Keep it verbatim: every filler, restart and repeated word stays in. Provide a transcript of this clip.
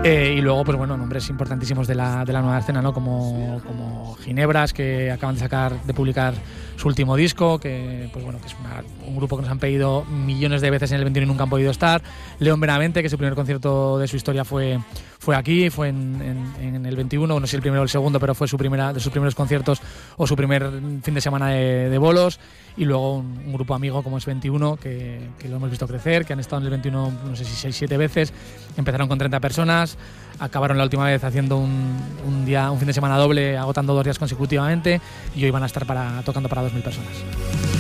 Eh, y luego, pues bueno, nombres importantísimos de la, de la nueva escena, ¿no? Como, como Ginebras, que acaban de sacar, de publicar su último disco, que pues bueno, que es una, un grupo que nos han pedido millones de veces en el veintiuno y nunca han podido estar. León Benavente, que su primer concierto de su historia fue, fue aquí, fue en, en, en el veintiuno, no sé si el primero o el segundo, pero fue su primera, de sus primeros conciertos o su primer fin de semana de, de bolos. Y luego un, un grupo amigo como es veintiuno, que, que lo hemos visto crecer, que han estado en el veintiuno, no sé si seis siete veces, empezaron con treinta personas, acabaron la última vez haciendo un, un día, un fin de semana doble, agotando dos días consecutivamente, y hoy van a estar para, tocando para dos mil personas.